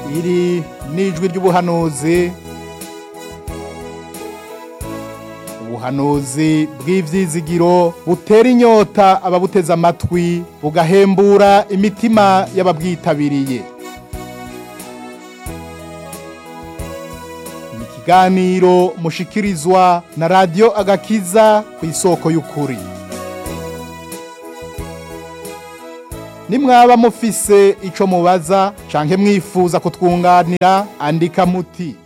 iri n'ijwi ry'ubuhanuzi, ubuhanuzi bw'ivyizigiro butera inyota ababuteze amatwi, bugahembura imitima y'ababwitabiriye. Ni ikiganiro mushikirizwa na Radio Agakiza ku isoko y'ukuri. Nimwaba mufise ico mubaza canke mwifuza kutwunganira, andika muti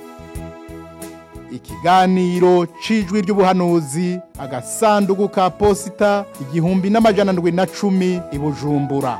ikiganiro c'ijwi ry'ubuhanuzi, agasandugu ka posita 1710 i Bujumbura.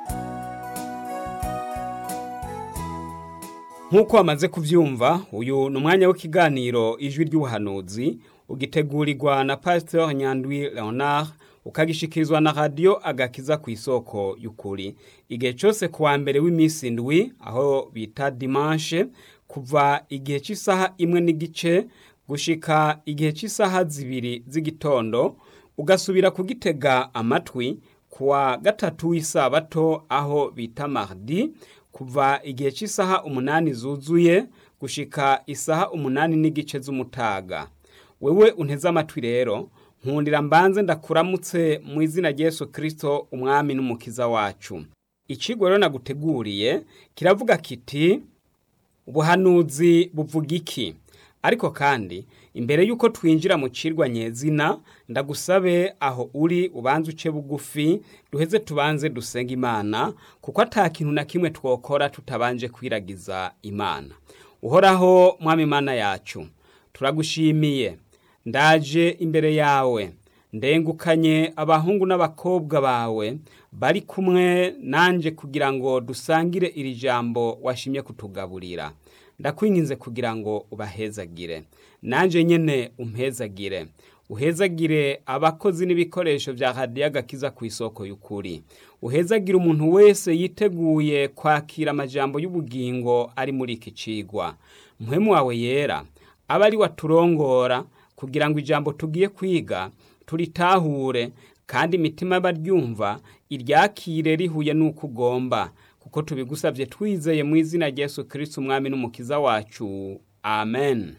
Nkuko wamaze kuvyumva, uyu ni umwanya w'ikiganiro ijwi ry'ubuhanuzi, ugitegurirwa na Pastor Nyandwi Leonard, ukagishikirizwa na Radio Agakiza ku isoko y'ukuri. Igihe cyose kuwa mbere w'imisi ndwi, aho bita dimanche, kuva igihe cy'isaha 1:15 gushika igihe cy'isaha 2 z'igitondo, ugasubira kugitega amatwi kuwa gatatu w'isabato, aho bita mardi, kuva igihe cy'isaha 8 zuzuye gushika isaha 8:15 z'umutaga. Wewe unteze amatwi rero, nkundira mbanze ndakuramutse mu izina rya Yesu Kristo, umwami n'umukiza wacu. Icigwa rero naguteguriye kiravuga kiti ubuhanuzi buvuga iki? Ariko kandi imbere yuko twinjira mu cirwa nyezina, ndagusabe aho uri ubanze uce bugufi, duheze tubanze dusenga Imana, kuko ata kintu na kimwe twokora tutabanje kwiragiza Imana. Uhoraho mwami Imana yacu, turagushimiye, ndaje imbere yawe, ndengukanye abahungu n'abakobwa bawe bari kumwe nanje kugira ngo dusangire iri jambo washimye kutugaburira. Ndakwinginze kugira ngo ubahezagire, nanje nyene umpezagire, uhezagire abakozi n'ibikoresho vya Radio Agakiza ku isoko y'ukuri, uhezagire umuntu wese yiteguye kwakira amajambo y'ubugingo ari muri iki cigwa. Mpwemu wawe yera abari waturongora kugira ngo ijambo tugiye kwiga turitahure, kandi imitima baryumva iryakire rihuye nuko ugomba, kuko tubigusavye twizeye mu izina rya Yesu Kristo, umwami n'umukiza wacu. Amen.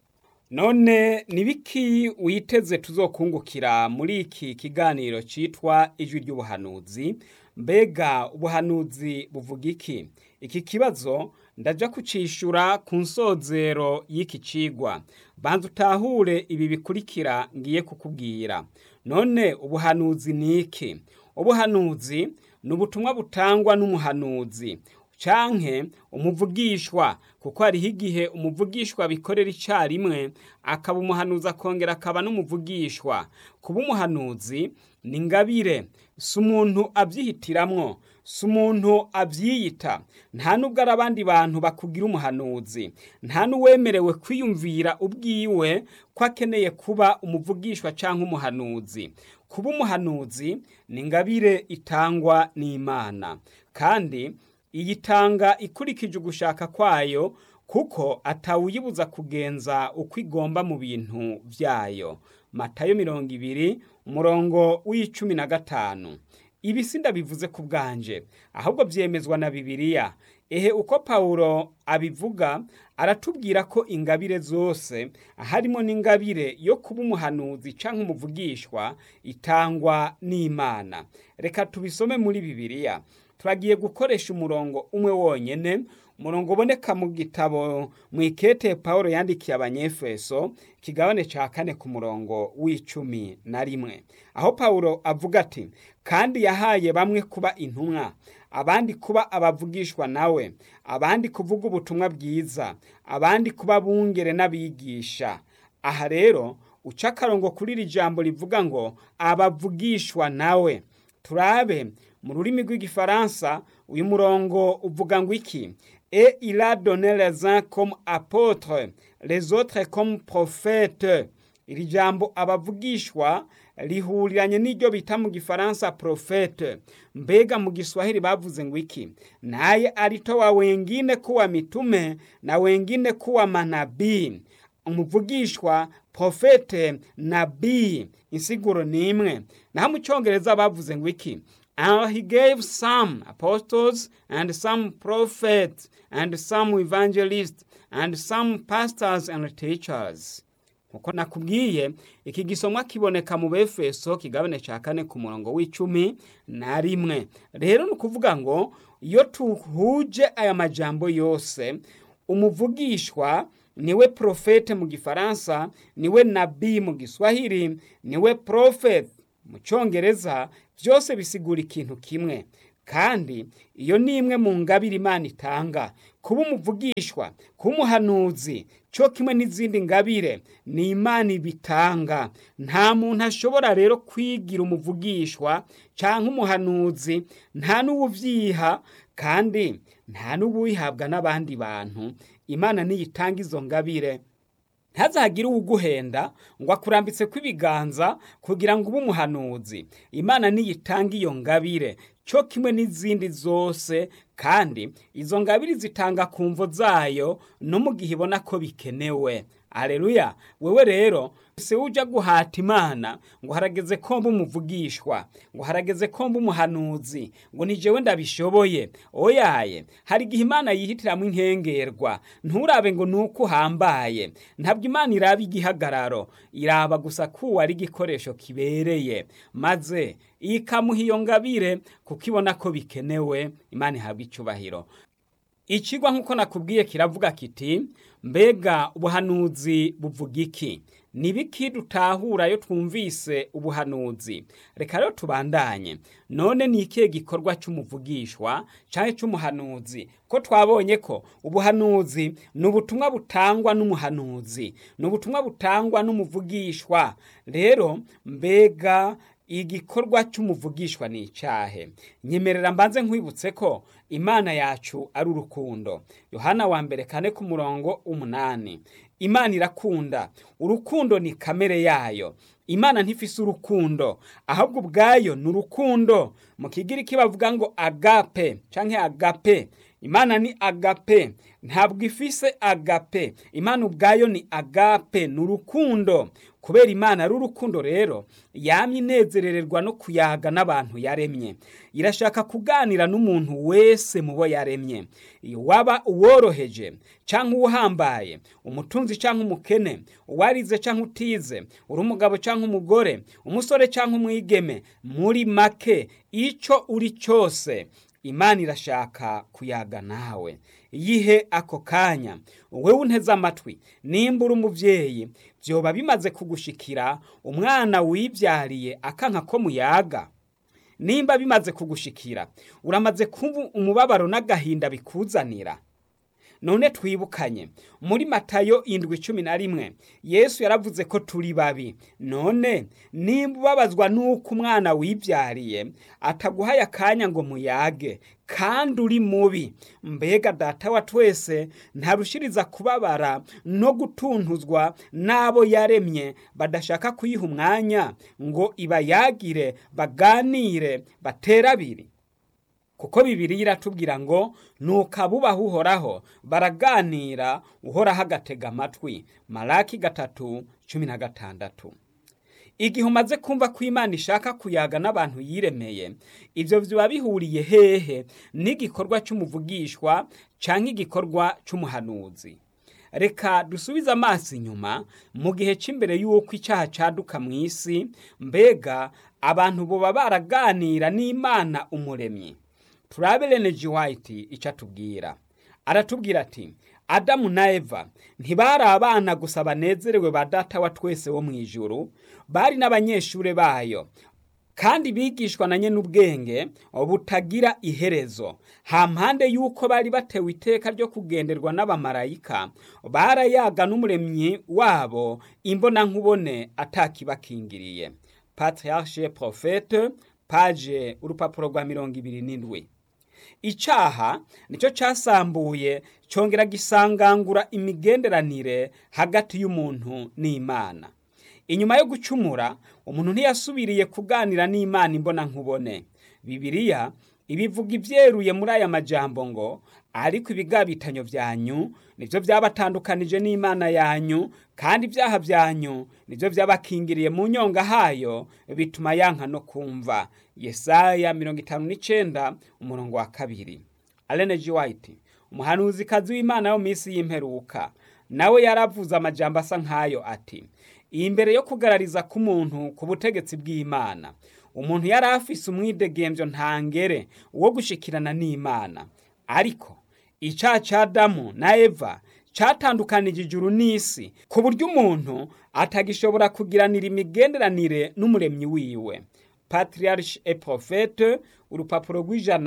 None nibiki witeze tuzokungukira muri iki kiganiro citwa ijwi ry'ubuhanuzi? Mbega ubuhanuzi buvuga iki? Iki kibazo ndaja kucishura ku nsozero y'iki cigwa. Banza utahure ibi bikurikira ngiye kukubwira. None ubuhanuzi ni iki? Ubuhanuzi ni ubutumwa butangwa n'umuhanuzi canke umuvugishwa, kuko hariho igihe umuvugishwa bikorera icarimwe, akaba umuhanuzi akongera akaba n'umuvugishwa. Kuba umuhanuzi ni ingabire, si umuntu avyihitiramwo, si umuntu avyiyita. Nta nubwo ari abandi bantu bakugira umuhanuzi, nta n'uwemerewe kwiyumvira ubwiwe ko akeneye kuba umuvugishwa canke umuhanuzi. Kuba umuhanuzi ni ingabire itangwa n'Imana, kandi iyitanga ikurikije ugushaka kwayo, kuko atawuyibuza kugenza uko igomba mu bintu vyayo. Matayo 20:15. Ibi sindabivuze ku bwanje, ahubwo vyemezwa na Bibiliya. Uko Paulo abivuga, aratubwira ko ingabire zose, harimo n'ingabire yo kuba umuhanuzi canke umuvugishwa, itangwa n'Imana. Reka tubisome muri Bibiliya. Turagiye gukoresha umurongo umwe wonyene, umurongo uboneka mu gitabo mw'ikete Paulo yandikiye Abanyefeso, kigabane ca 4 ku murongo w'11, aho Paulo avuga ati, kandi yahaye bamwe kuba intumwa, abandi kuba abavugishwa nawe, abandi kuvuga ubutumwa bwiza, abandi kuba bungere n'abigisha. Aha rero uca akarongo kuri iri jambo rivuga ngo abavugishwa nawe. Turabe mu rurimi rw'igifaransa uyu murongo uvuga ngo iki? Et il a donné les uns comme apôtres, les autres comme prophètes. Iri jambo abavugishwa lihuriranye n'iryo bita mu gifaransa prophète. Mbega mu Kiswahili bavuze ngo iki? Naye alitoa wengine kuwa mitume na wengine kuwa manabii. Umuvugishwa, profete, nabii, insiguro ni imwe. Naho mu Cyongereza bavuze ngo iki? And he gave some apostles, and some prophets, and some evangelists, and some pastors and teachers. Nkuko nakubwiye, iki gisomwa kiboneka mu Befeso kigabane ca 4 ku murongo w'11. Rero nukuvuga ngo iyo tuhuje aya majambo yose, umuvugishwa niwe profete mu Gifaransa, niwe nabii mu Giswahili, niwe prophet mu Congereza, byose bisigura ikintu kimwe. Kandi iyo ni imwe mu ngabire Imana itanga. Kuba umuvugishwa, kuba umuhanuzi, cyo kimwe n'izindi ngabire ni Imana ibitanga. Nta muntu ashobora rero kwigira umuvugishwa canke umuhanuzi, nta n'uwuvyiha kandi nta n'uwihabwa n'abandi bantu. Imana niyo itanga izo ngabire. Ntazagire uguhenda ngo akurambitse kw'ibiganza kugira ngo ube umuhanuzi. Imana niyo itanga iyo ngabire cyo kimwe n'izindi zose, kandi izo ngabire zitanga kumvo zayo no mu gihe ibona ko bikenewe. Haleluya! Wewe rero se uja guhata Imana ngo harageze ko mba umuvugishwa, ngo harageze ko mba umuhanuzi, ngo ni jewe ndabishoboye. Oyaye, hari igihe Imana yihitiramwo inkengerwa. Nturabe ngo nuko hambaye. Ntabwo Imana iraba igihagararo, iraba gusa ko ari igikoresho kibereye, maze ikamuha iyo ngabire kuko ibona ko bikenewe. Imana ihabwa icubahiro. Ikigwa nkuko nakubwiye kiravuga kiti, mbega ubuhanuzi buvuga iki? Nibiki dutahura yo twumvise ubuhanuzi? Reka rero tubandanye. None ni ikihe gikorwa cy'umuvugishwa canke cy'umuhanuzi? Ko twabonye ko ubuhanuzi ni ubutumwa butangwa n'umuhanuzi, ni ubutumwa butangwa n'umuvugishwa. Rero mbega igikorwa cy'umuvugishwa ni icahe? Nyemerera mbanze nkwibutse ko Imana yacu ari urukundo. Yohana wa mbere 4 ku murongo 8. Imana irakunda. Urukundo ni kamere yayo. Imana ntifise urukundo, ahubwo ubwayo ni urukundo. Mu Kigiriki bavuga ngo agape canke agape. Imana ni agape, ntabwo ifise agape. Imana ubwayo ni agape, ni urukundo. Kubera Imana ari urukundo rero, yamye inezerererwa no kuyaga n'abantu yaremye. Irashaka kuganira n'umuntu wese mubo yaremye. Waba uworoheje canke uhambaye, umutunzi canke umukene, uwarize canke utize, uri umugabo canke umugore, umusore canke umwigeme, muri make ico uri cyose, Imana irashaka kuyaga nawe. Yihe ako kanya. Wewe unteze amatwi, nimba uri umuvyeyi, vyoba bimaze kugushikira umwana wivyariye akanka ko muyaga? Nimba bimaze kugushikira, uramaze kumva umubabaro n'agahinda bikuzanira? None twibukanye muri Matayo 7:11 Yesu yaravuze ko turi babi. None nimba ubabazwa nuko umwana wivyariye ataguhaye akanya ngo muyage kandi uri mubi, mbega Data wa twese ntarushiriza kubabara no gutuntuzwa n'abo yaremye badashaka kuyiha umwanya ngo ibayagire, baganire, baterabiri? Kuko Bibiliya iratubwira ngo nukabubaha Uhoraho baraganira, Uhoraho agatega amatwi. Malaki 3:16. Igihe umaze kumva ko Imana ishaka kuyaga n'abantu yiremeye, ivyo vyoba bihuriye hehe n'igikorwa cy'umuvugishwa canke igikorwa cy'umuhanuzi? Reka dusubize amaso inyuma mu gihe c'imbere y'uko icyaha caduka mu isi. Mbega abantu boba baraganira n'Imana umuremyi? Turabe Ellen G. White ico atubwira. Aratubwira ati, Adamu na Eva ntibari abana gusa banezerewe ba Data wa twese wo mwijuru, bari n'abanyeshure bayo, kandi bigishwa na nyene ubwenge butagira iherezo. Hampande yuko bari batewe iteka ryo kugenderwa n'abamarayika, barayaga n'umuremyi wabo imbona nkubone atakibakingiriye. Patriarche Prophète, page urupapuro rwa 27. Icaha nico casambuye congera gisangangura imigenderanire hagati y'umuntu n'Imana. Inyuma yo gucumura, umuntu ntiyasubiriye kuganira n'Imana imbona nkubone. Bibiliya ibivuga ivyeruye muri aya majambo ngo, ariko ibigabitanyo byanyu nivyo byabatandukanije n'Imana yanyu, kandi ibyaha byanyu nivyo byabakingiriye mu nyonga hayo, bituma yanka no kumva. Yesaya 59 umurongo wa 2. Ellen G. White, umuhanuzikazi w'Imana yo minsi y'imperuka, nawe yaravuze amajambo asa nkayo ati: imbere yo kugarariza k'umuntu ku butegetsi bw'Imana, umuntu yari afise umwidegemvyo ntangere wo gushikirana n'Imana, ariko icaha ca Adamu na Eva catandukanije ijuru n'isi ku buryo umuntu atagishobora kugiranira imigenderanire n'umuremyi wiwe. Patriarche et Prophète, urupapuro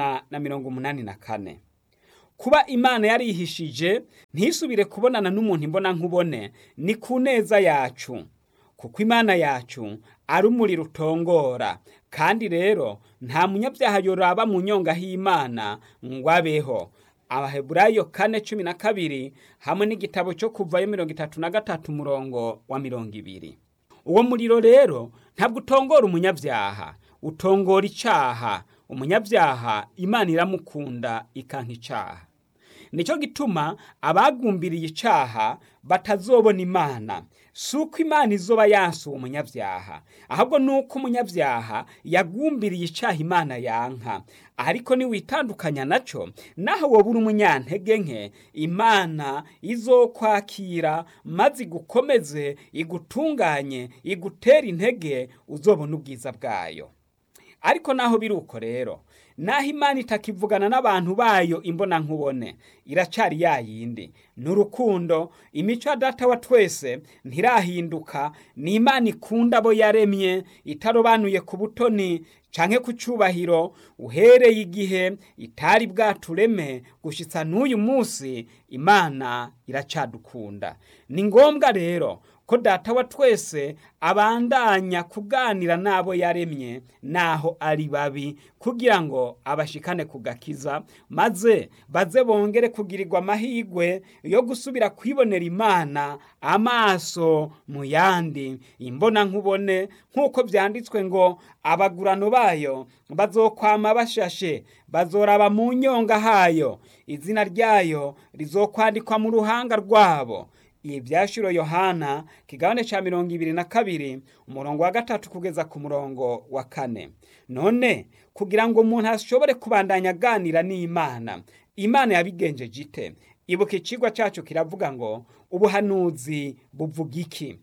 rw'184. Kuba Imana yarihishije ntisubire kubonana n'umuntu imbona nkubone ni ku neza yacu, kuko Imana yacu ari umuriro utongora, kandi rero nta munyabyaha yoraba mu nyonga h'Imana ngo abeho. Abaheburayo 4:12 hamwe n'igitabo cyo Kuvayo 33 umurongo wa 20. Uwo muriro rero ntabwo utongora umunyabyaha, utongora icaha. Umunyabyaha Imana iramukunda ikanka icaha. Nico gituma abagumbiriye icaha batazobona Imana. Suko Imana izoba yansuye umunyabyaha, ahubwo nuko umunyabyaha yagumbiriye icaha Imana yanka. Ariko ni witandukanya naco, naho wobura umunyantege nke, Imana izokwakira maze igukomeze, igutunganye, igutera intege, uzobona ubwiza bwayo. Ariko naho biruko rero, naho Imana itakivugana n'abantu bayo imbona nkubone, iracari yayindi. N'urukundo, imico ya Data wa twese ntirahinduka. Ni Imana ikunda abo yaremye, itarobanuye ku butoni canke ku cubahiro. Uhereye igihe itari bwatureme gushitsa n'uyu munsi, Imana iracadukunda. Ni ngombwa rero ko Data wa twese abandanya kuganira n'abo yaremye naho ari babi, kugira ngo abashikane kugakiza, maze baze bongere kugirirwa amahigwe yo gusubira kwibonera Imana amaso mu yandi imbona nkubone, nk'uko vyanditswe ngo abagurano bayo bazokwama bashashe, bazoraba mu nyonga hayo, izina ryayo rizokwandikwa mu ruhanga rwabo. Ivyashiro Yohana kigabane ca 22 umurongo wa 3 kugeza ku murongo wa 4. None kugira ngo umuntu ashobore kubandanya aganira n'Imana, Imana yabigenje jite? Ibuka icigwa cacu kiravuga ngo ubuhanuzi buvuga iki?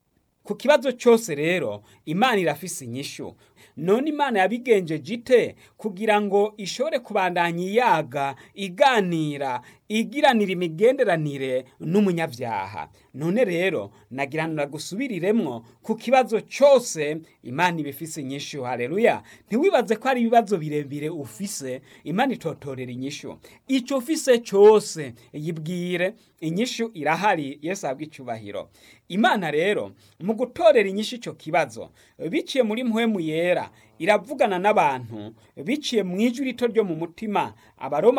Ku kibazo cyose rero Imana irafise inyishu. None Imana yabigenje jite kugira ngo ishobore kubandanya iyaga, iganira, igiranira imigenderanire n'umunyabyaha? None rero nagiranira gusubiriremwo ku kibazo cyose Imana ibifise inyishu. Haleluya! Ntiwibaze ko ari ibibazo birebire ufise, Imana itotorera inyishu. Ico ufise cyose yibwire, inyishu irahari. Yesu abwi icubahiro. Imana rero mu gutorera inyishu ico kibazo biciye muri mpwemu yera, iravugana n'abantu biciye mu ijwi rito ryo mu mutima. Abaroma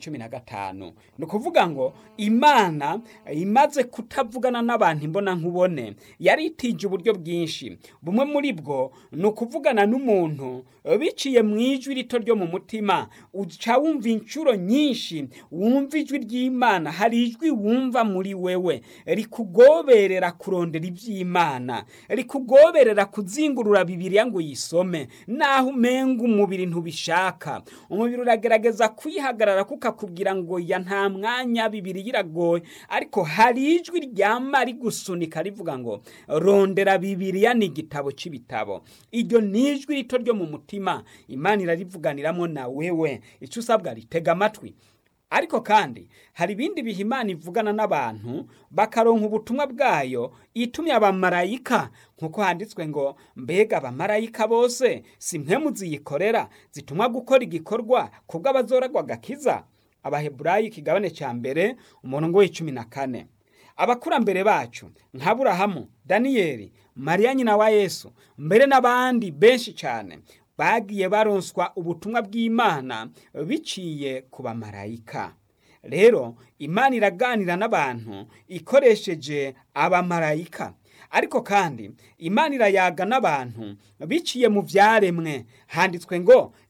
2:15. Ni kuvuga ngo Imana imaze kutavugana n'abantu imbona nkubone, yaritije uburyo bwinshi. Bumwe muri bwo ni ukuvugana n'umuntu biciye mu ijwi rito ryo mu mutima. Uca wumva incuro nyinshi, wumva ijwi ry'Imana. Hari ijwi wumva muri wewe rikugoberera kurondera iby'Imana, rikugoberera kuzingurura Bibiliya ngo yisome, naho umenga umubiri ntubishaka. Umubiri uragerageza kwihagarara kukakubwira ngo ya nta mwanya, Bibiliya iragoye. Ariko hari ijwi ryama rigusunika rivuga ngo rondera Bibiliya, ni igitabo c'ibitabo. Iryo ni ijwi rito ryo mu mutima. Imana irarivuganiramo na wewe. Ico usabwa ritega amatwi. Ariko kandi hari ibindi bihe Imana ivugana n'abantu bakaronka ubutumwa bwayo itumye abamarayika, nkuko handitswe ngo mbega abamarayika bose si mpwemu ziyikorera, zitumwa gukora igikorwa kubwo abazoragwa agakiza? Abaheburayo ikigabane ca 1 umurongo wa 14. Abakurambere bacu nka Aburahamu, Daniyeli, Mariya nyina wa Yesu, mbere n'abandi benshi cyane bagiye baronswa ubutumwa bw'Imana biciye ku bamarayika. Rero Imana iraganira n'abantu ikoresheje abamarayika. Ariko kandi Imana irayaga n'abantu biciye mu vyaremwe. Handitswe ngo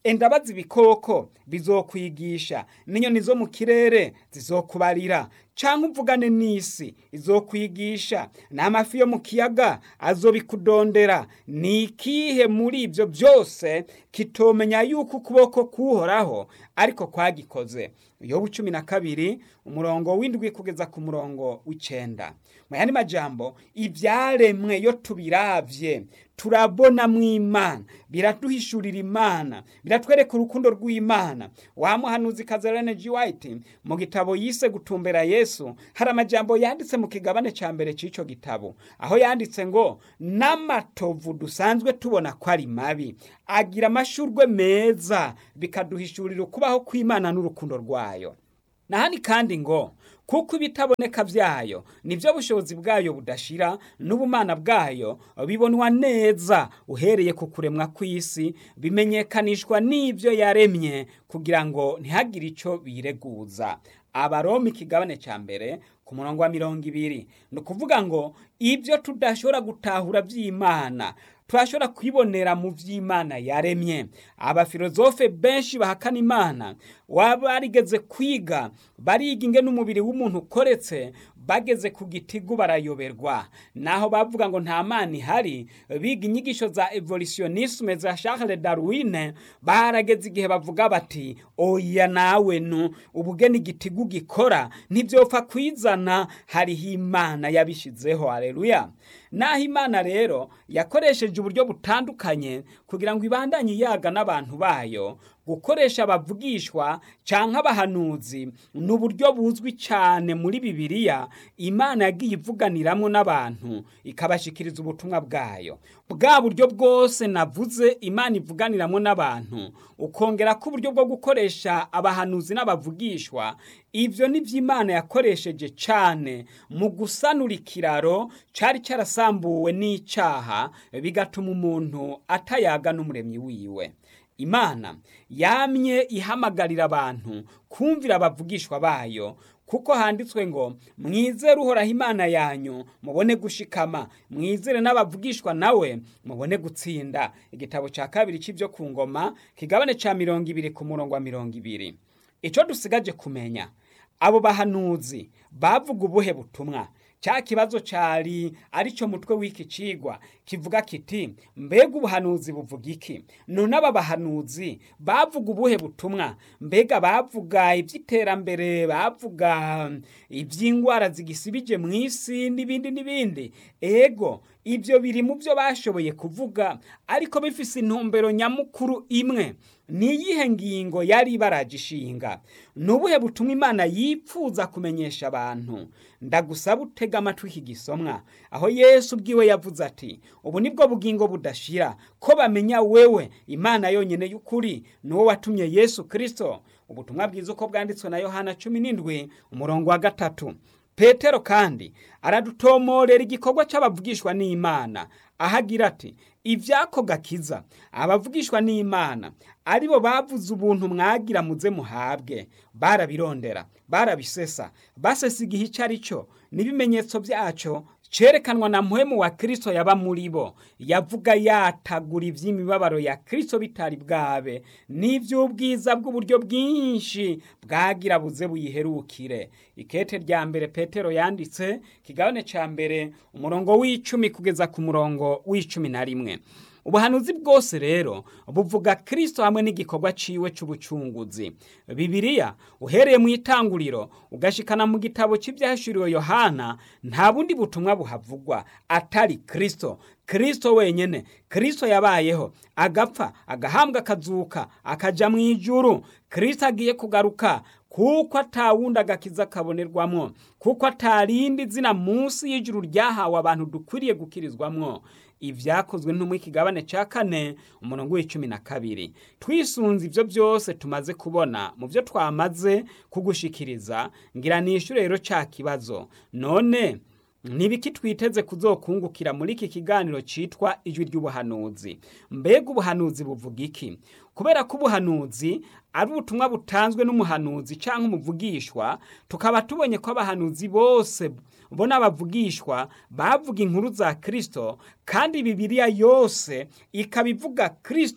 endabazi ibikoko bizokwigisha, n'inyoni zo mu kirere zizokubarira, canke uvugane n'isi izokwigisha, n'amafi yo mu kiyaga azobikudondera. Ni ikihe muri ivyo byose kitomenya yuko ukuboko k'Uhoraho ariko kwagikoze? Yobu 12 umurongo w'indwi kugeza ku murongo w'icenda. Mu yandi majambo, ivyaremwe yo tubiravye turabona mw'Imana, biraduhishurira Imana, biratwereka urukundo rw'Imana. Wa muhanuzi Ellen G. White mu gitabo yise Gutumbera Yesu, hari amajambo yanditse mu kigabane ca mbere c'ico gitabo, aho yanditse ngo n'amatovu dusanzwe tubona ko ari mabi agira amashurwe meza, bikaduhishurira ukubaho kw'Imana n'urukundo rwayo. Nahani kandi ngo kuko ibitaboneka vyayo nivyo bushobozi bwayo budashira, n'ubumana bwayo bibonwa neza uhereye ku kuremwa kw'isi, bimenyekanishwa n'ivyo yaremye kugira ngo ntihagire ico bireguza. Abaroma ikigabane ca mbere ku murongo wa 20, ni ukuvuga ngo ivyo tudashobora gutahura vy'Imana turashobora kwibonera mu vy'Imana yaremye. Abafilozofe benshi bahakana Imana wabarigeze kwiga, bariga ingene umubiri w'umuntu ukoretse, bageze ku gitigu barayoberwa. Naho bavuga ngo nta Mana ihari, biga inyigisho za evolutionisme za Charles Darwin, barageze igihe bavuga bati oya nawe ubugeni igitigu gikora ntivyopfa kwizana, hariho Imana yabishizeho. Haleluya! Naho Imana rero yakoresheje uburyo butandukanye kugira ngo ibandanye yaga n'abantu bayo, gukoresha abavugishwa canke abahanuzi ni uburyo buzwi cyane muri Bibiliya. Imana yagiye ivuganiramwo n'abantu ikabashikiriza ubutumwa bwayo. Bwa buryo bwose navuze Imana ivuganiramwo n'abantu, ukongera ko uburyo bwo gukoresha abahanuzi n'abavugishwa, ivyo ni vy'Imana yakoresheje cane mu gusanura ikiraro cari carasambuwe n'icaha, bigatuma umuntu atayaga n'umuremyi wiwe. Imana yamye ihamagarira abantu kumvira abavugishwa bayo, kuko handitswe ngo mwizere Uhoraho Imana yanyu mubone gushikama, mwizere n'abavugishwa nawe mubone gutsinda. Igitabo ca kabiri c'ivyo ku ngoma kigabane ca 20 ku murongo wa 20. Ico dusigaje kumenya, abo bahanuzi bavuga ubuhe butumwa? Cya kibazo cari arico mutwe w'iki cigwa kivuga kiti mbega ubuhanuzi buvuga iki? None aba bahanuzi bavuga ubuhe butumwa? Mbega bavuga ivy'iterambere, bavuga ivy'ingwara zigisibije mw'isi n'ibindi? Ego, ivyo biri mu byo bashoboye kuvuga, ariko bifise intumbero nyamukuru imwe. Ni iyihe ngingo yari baragishinga? Nubuhe butumwa Imana yipfuza kumenyesha abantu? Ndagusaba utega amatwi iki gisomwa, aho Yesu ubwiwe yavuze ati ubu nibwo bugingo budashira, ko bamenya wewe Imana yonyene y'ukuri, nuwo watumye Yesu Kristo. Ubutumwa bwiza uko bwanditswe na Yohana 17 umurongo wa 3. Petero kandi aradutomorera igikorwa c'abavugishwa n'Imana, ahagira ati ivyako gakiza abavugishwa n'Imana aribo bavuze ubuntu mwagira muze muhabwe, barabirondera, barabisesa, basesa igihe icarico n'ibimenyetso vyaco cerekanwa na mpwemu wa Kristo yaba muri bo, yavuga yatagura ivy'imibabaro ya Kristo bitari bwabe, n'ivy'ubwiza bw'uburyo bwinshi bwagira buze buyiherukire. Ikete rya mbere Petero yanditse kigabane ca mbere umurongo w'10 kugeza ku murongo w'11. Ubuhanuzi bwose rero buvuga Kristo hamwe n'igikorwa ciwe c'ubucunguzi. Bibiliya uhereye mu itanguriro ugashikana mu gitabo c'ivyahishuriwe Yohana, nta bundi butumwa buhavugwa atari Kristo. Kristo wenyene. Kristo yabayeho, agapfa, agahambwa, akazuka, akaja mu ijuru. Kristo agiye kugaruka, kuko atawundi agakiza kabonerwamwo, kuko atarindi zina munsi y'ijuru ryahawe abantu dukwiriye gukirizwamwo. Ivyakozwe ntumwe ikigabane ca 4 umurongo w'12. Twisunze ivyo byose tumaze kubona mu byo twamaze kugushikiriza, ngira nishure rero ca kibazo, none nibiki twiteze kuzokungukira muri iki kiganiro citwa ijwi ry'ubuhanuzi? Mbega ubuhanuzi buvuga iki? Kubera ko ubuhanuzi ari ubutumwa butanzwe n'umuhanuzi canke umuvugishwa, tukaba tubonye ko abahanuzi bose bona bavugishwa bavuga inkuru za Kristo, kandi Bibiliya yose ikabivuga Kristo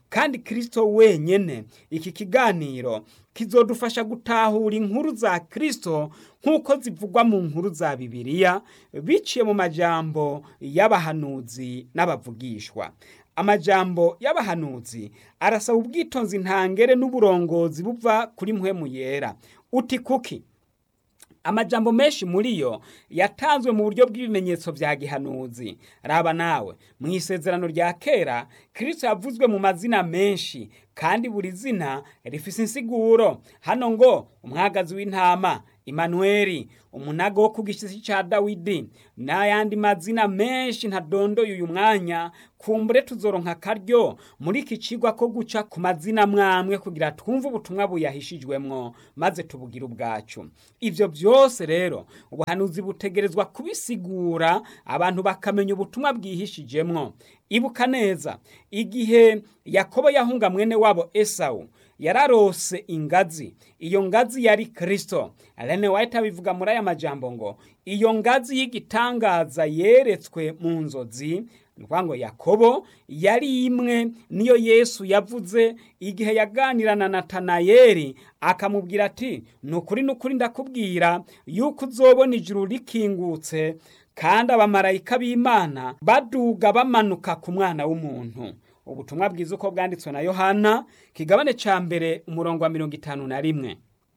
kandi Kristo wenyene. Iki kiganiro kizodufasha gutahura inkuru za Kristo nk'uko zivugwa mu nkuru za Bibiliya biciye mu majambo y'abahanuzi n'abavugishwa. Amajambo y'abahanuzi arasaba ubwitonzi ntangere n'uburongozi buva kuri mpwemu yera. Uti kuki? Amajambo menshi muri yo yatanzwe mu buryo bw'ibimenyetso vya gihanuzi. Raba nawe, mu isezerano rya kera Kristo yavuzwe mu mazina menshi, kandi buri zina rifise insiguro. Hano ngo umwagazi w'intama, Imanueli, umunago wo ku gishitsi ca Dawidi, n'ayandi mazina menshi ntadondoye uyu mwanya. Kumbure tuzoronka akaryo muri iki cigwa ko guca ku mazina mwamwe kugira twumve ubutumwa buyahishijwemwo maze tubugira ubwacu. Ivyo vyose rero ubuhanuzi butegerezwa kubisigura, abantu bakamenya ubutumwa bwihishijemwo. Ibuka neza igihe Yakobo yahunga mwene wabo Esau, yararose ingazi. Iyo ngazi yari Kristo. Ellen White abivuga muri aya majambo ngo iyo ngazi y'igitangaza yeretswe mu nzozi. Ngo Yakobo yari imwe niyo Yesu yavuze igihe yaganira na Natanayeli, akamubwira ati nukuri ndakubwira yuko uzobona ijuru rikingutse kandi abamarayika b'Imana baduga bamanuka ku mwana w'umuntu. Ubutumwa bwiza uko bwanditswe na Yohana kigabane ca mbere umurongo wa 51.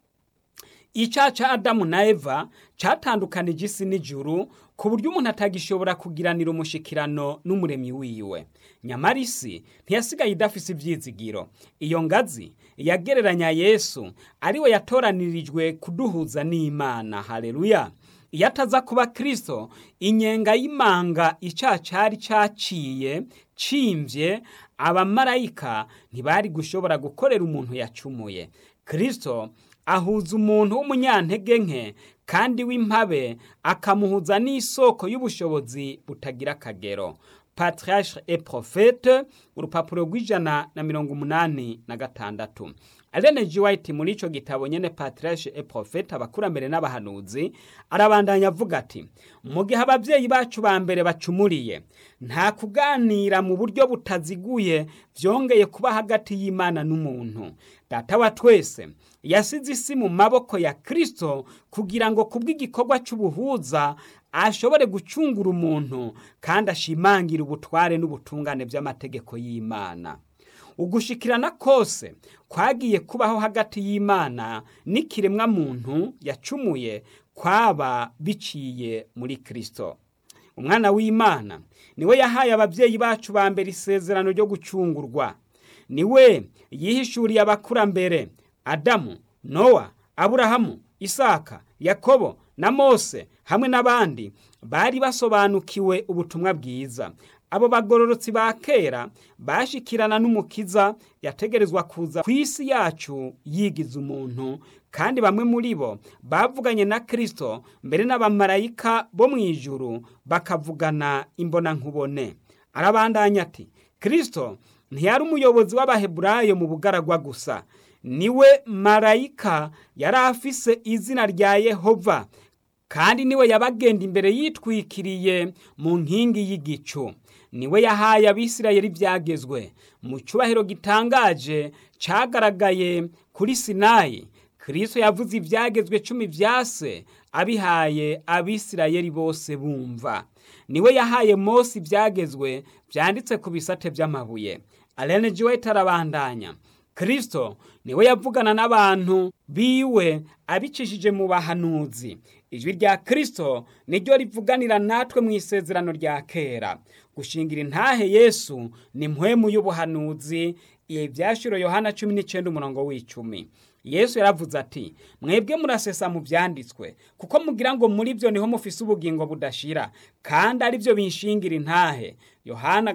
Icaha ca Adamu na Eva catandukanije isi n'ijuru ku buryo umuntu atagishobora kugiranira umushikirano n'umuremyi wiwe. Nyamara isi ntiyasigaye idafise ivyizigiro. Iyo ngazi yagereranya Yesu ariwe yatoranirijwe kuduhuza n'Imana. Haleluya! Iyo ataza kuba Kristo, inyenga y'imanga icaha cari caciye cimvye, abamarayika ntibari gushobora gukorera umuntu yacumuye. Kristo ahuza umuntu w'umunyantege nke kandi w'impabe, akamuhuza n'isoko y'ubushobozi butagira akagero. Patriarche et Prophète, urupapuro rw'186. Ellen G. White muri ico gitabo nyene Patriarche et Prophète, abakurambere n'abahanuzi, arabandanya avuga ati mu gihe abavyeyi bacu ba mbere bacumuriye, nta kuganira mu buryo butaziguye vyongeye kuba hagati y'Imana n'umuntu. Data wa twese yasize isi mu maboko ya Kristo kugira ngo kubw'igikorwa c'ubuhuza ashobore gucungura umuntu kandi ashimangira ubutware n'ubutungane by'amategeko y'Imana. Ugushikirana kose kwagiye kubaho hagati y'Imana n'ikiremwa muntu yacumuye kwaba biciye muri Kristo. Umwana w'Imana niwe yahaye abavyeyi bacu ba mbere isezerano ryo gucungurwa. Niwe yihishuriye abakurambere Adamu, Nowa, Aburahamu, Isaka, Yakobo na Mose hamwe n'abandi bari basobanukiwe ubutumwa bwiza. Abo bagororotsi ba kera bashikirana n'umukiza yategerezwa kuza kw'isi yacu yigiza umuntu, kandi bamwe muri bo bavuganye na Kristo, mbere n'abamarayika bo mw'ijuru bakavugana imbona nkubone. Arabandanya ati Kristo ntiyari umuyobozi w'Abaheburayo mu bugaragwa gusa, niwe marayika yari afise izina rya Yehova, kandi niwe yabagenda imbere yitwikiriye mu nkingi y'igicu. Niwe yahaye Abisirayeli ivyagezwe mu cubahiro gitangaje cagaragaye kuri Sinayi. Kristo yavuze ivyagezwe 10 vyase abihaye Abisirayeli bose bumva. Niwe yahaye Mose ivyagezwe vyanditse ku bisate vy'amabuye. Ellen G. White arabandanya, Kristo niwe yavugana n'abantu biwe abicishije mu bahanuzi. Ijwi rya Kristo niryo rivuganira natwe mu isezerano rya kera. Gushingira intahe Yesu ni mpwemu y'ubuhanuzi. Ivyashiro Yohana 19:10. Yesu yaravuze ati mwebwe murasesa mu vyanditswe kuko mugira ngo muri byo niho mufise ubugingo budashira, kandi ari byo binshingira intahe. Yohana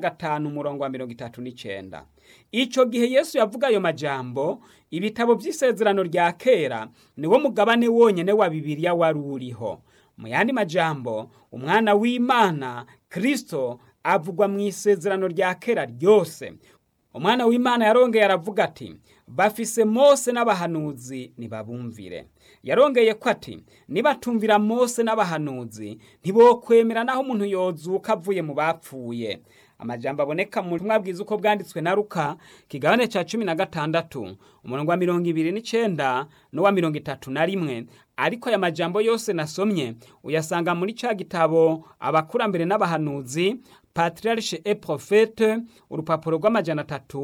5:39. Ico gihe Yesu yavuga ayo majambo, ibitabo vy'isezerano rya kera niwo mugabane wonyene wa Bibiliya wari uriho. Mu yandi majambo, umwana w'Imana Kristo avugwa mu isezerano rya kera ryose. Umwana w'Imana yarongeye aravuga ati bafise Mose n'abahanuzi nibabumvire. Yarongeye ko ati nibatumvira Mose n'abahanuzi ntibokwemera naho umuntu yozuka avuye mu bapfuye. amajambo aboneka mu butumwa bwiza uko bwanditswe na Luka kigabane ca 16 umurongo wa 29 n'uwa 31, ariko aya majambo yose nasomye uyasanga muri ca gitabo abakurambere n'abahanuzi Patriarche et Prophète urupapuro rw'amajana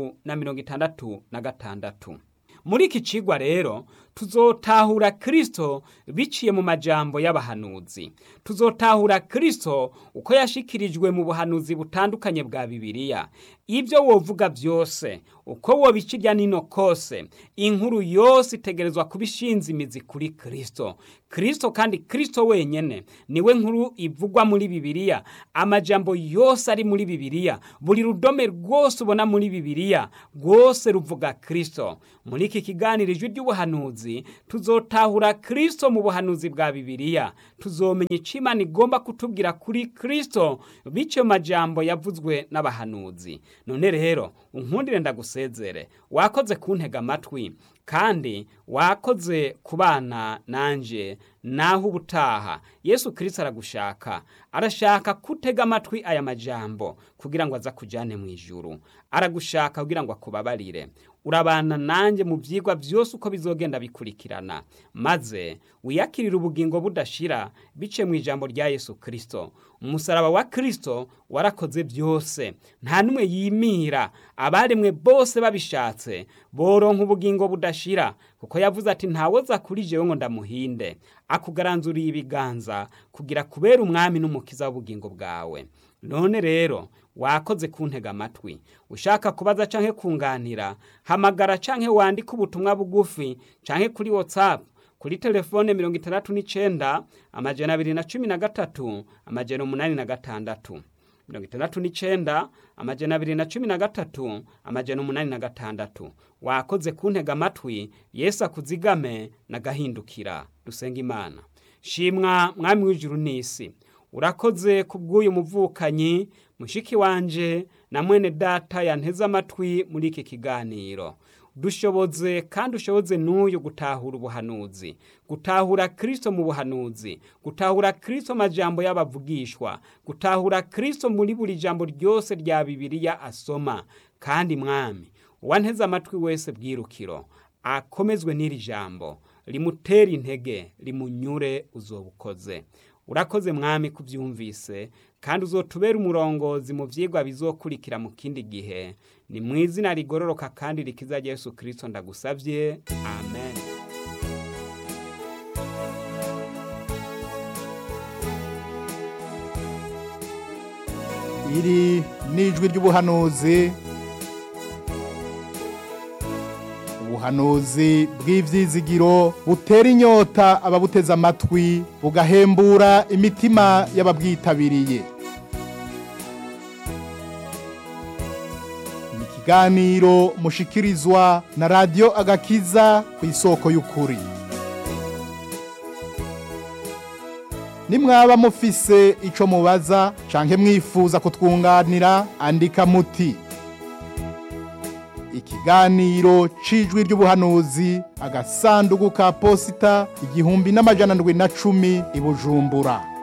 366. Muri iki cigwa rero tuzotahura Kristo biciye mu majambo y'abahanuzi. Tuzotahura Kristo uko yashikirijwe mu buhanuzi butandukanye bwa Bibiliya. Ibyo wovuga byose, uko wobikirya nino kose, inkuru yose itegerezwa kubishinza imizi kuri Kristo. Kristo kandi Kristo wenyene niwe nkuru ivugwa muri Bibiliya. Amajambo yose ari muri Bibiliya, buri rudome rwose ubona muri Bibiliya, rwose ruvuga Kristo. Muri iki kiganiro ijwi ry'ubuhanuzi tuzotahura Kristo mu buhanuzi bwa Bibiliya. Tuzomenya icyo Imana igomba kutubwira kuri Kristo bice majambo yavuzwe n'abahanuzi. None rero unkundire ndagusezere, wakoze kuntega amatwi kandi wakoze kubana nanje naho ubutaha. Yesu Kristo arashaka kutega amatwi aya majambo kugira ngo aza kujane mu ijuru. Aragushaka kugira ngo akubabarire. Urabana nanje mu vyigwa byose uko bizogenda bikurikirana, maze wiyakirira ubugingo budashira bice mu ijambo rya Yesu Kristo. Umusaraba wa Kristo warakoze byose, nta numwe yimira. Abaremwe bose babishatse boronka ubugingo budashira, kuko yavuze ati ntawoza kuri jewe ngo ndamuhinde. Akugaranzuriye ibiganza kugira kubera umwami n'umukiza w'ubugingo bwawe. None rero wakoze kuntega amatwi. Ushaka kubaza canke kunganira, hamagara canke wandika ubutumwa bugufi canke kuri WhatsApp kuri telefone 69 213 886 69 213 886. Wakoze kuntega amatwi. Yesu akuzigame nagahindukira. Dusenga Imana. Shimwa mwami w'ijuru n'isi, urakoze kubw'uyu muvukanyi mushiki wanje na mwene data yanteze amatwi muri iki kiganiro. Dushoboze kandi ushoboze n'uyu gutahura ubuhanuzi, gutahura Kristo mu buhanuzi, gutahura Kristo majambo y'abavugishwa, gutahura Kristo muri buri jambo ryose rya Bibiliya asoma. Kandi mwami uwanteze amatwi wese bwirukiro akomezwe n'iri jambo, limutera intege, limunyure uzobukoze. Urakoze mwami kubyumvise, kandi uzotubera umurongozi mu vyigwa bizokurikira mu kindi gihe. Ni mu izina rigororoka kandi rikiza Yesu Kristo ndagusavye, amen. Iri nijwi ry'ubuhanuzi, ubuhanuzi bw'ivyizigiro butera inyota ababuteze amatwi, bugahembura imitima y'ababwitabiriye. Ni ikiganiro mushikirizwa na Radio Agakiza ku isoko y'ukuri. Nimwaba mufise ico mubaza canke mwifuza kutwunganira, andika muti ikiganiro cijwi ry'ubuhanuzi, agasanduku ka posita 1710 i Bujumbura.